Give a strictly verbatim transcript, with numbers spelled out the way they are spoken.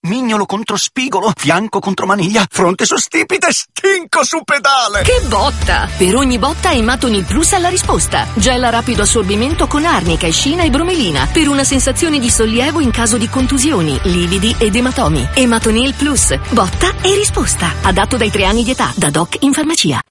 mignolo contro spigolo, fianco contro maniglia, fronte su stipite, stinco su pedale. Che botta! Per ogni botta Ematonil Plus ha la risposta. Gel a rapido assorbimento con arnica, escina e bromelina per una sensazione di sollievo in caso di contusioni, lividi ed ematomi. Ematonil Plus, botta e risposta. Adatto dai tre anni di età, da Doc in farmacia.